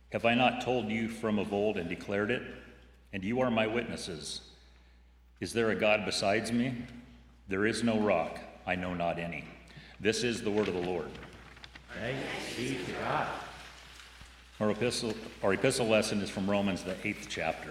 Have I not told you from of old and declared it? And you are my witnesses. Is there a God besides me? There is no rock, I know not any. This is the word of the Lord. Thanks be to God. Our epistle lesson is from Romans, the 8th chapter.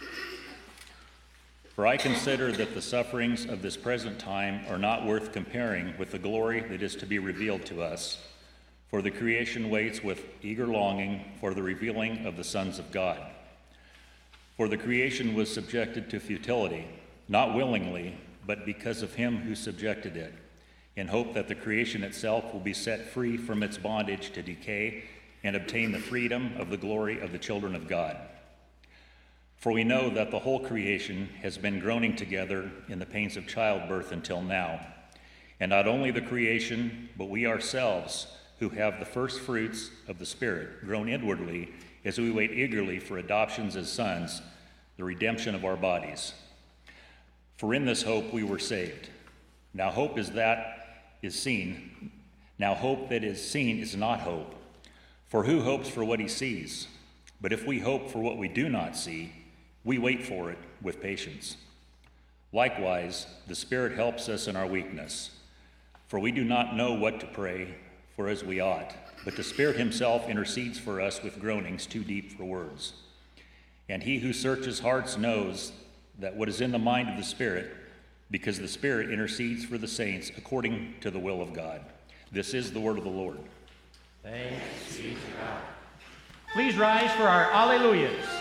For I consider that the sufferings of this present time are not worth comparing with the glory that is to be revealed to us. For the creation waits with eager longing for the revealing of the sons of God. For the creation was subjected to futility, not willingly, but because of him who subjected it, in hope that the creation itself will be set free from its bondage to decay and obtain the freedom of the glory of the children of God. For we know that the whole creation has been groaning together in the pains of childbirth until now. And not only the creation, but we ourselves, who have the first fruits of the Spirit, groan inwardly as we wait eagerly for adoptions as sons, the redemption of our bodies. For in this hope we were saved. Now hope that is seen is not hope. For who hopes for what he sees? But if we hope for what we do not see, we wait for it with patience. Likewise, the Spirit helps us in our weakness. For we do not know what to pray for as we ought, but the Spirit himself intercedes for us with groanings too deep for words. And he who searches hearts knows that what is in the mind of the Spirit, because the Spirit intercedes for the saints according to the will of God. This is the word of the Lord. Thanks be to God. Please rise for our Alleluias.